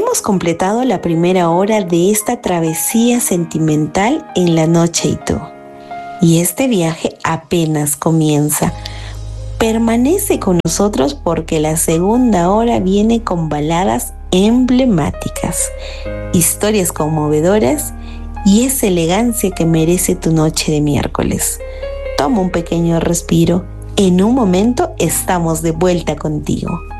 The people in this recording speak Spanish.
Hemos completado la primera hora de esta travesía sentimental en La Noche y tú. Y este viaje apenas comienza. Permanece con nosotros porque la segunda hora viene con baladas emblemáticas, historias conmovedoras y esa elegancia que merece tu noche de miércoles. Toma un pequeño respiro. En un momento estamos de vuelta contigo.